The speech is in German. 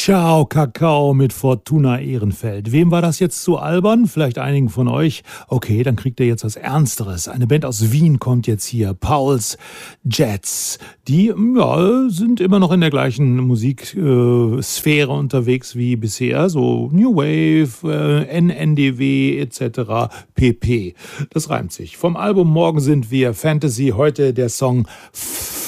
Ciao Kakao mit Fortuna Ehrenfeld. Wem war das jetzt zu albern? Vielleicht einigen von euch. Okay, dann kriegt ihr jetzt was Ernsteres. Eine Band aus Wien kommt jetzt hier. Paul's Jets. Die sind immer noch in der gleichen Musiksphäre unterwegs wie bisher. So New Wave, NNDW etc. pp. Das reimt sich. Vom Album Morgen sind wir Fantasy. Heute der Song